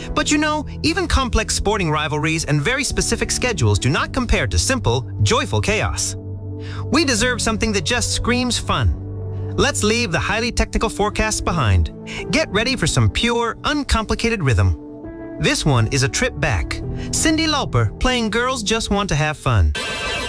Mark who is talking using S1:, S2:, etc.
S1: But you know, even complex sporting rivalries and very specific schedules do not compare to simple, joyful chaos. We deserve something that just screams fun. Let's leave the highly technical forecasts behind. Get ready for some pure, uncomplicated rhythm. This one is a trip back. Cyndi Lauper playing Girls Just Want to Have Fun.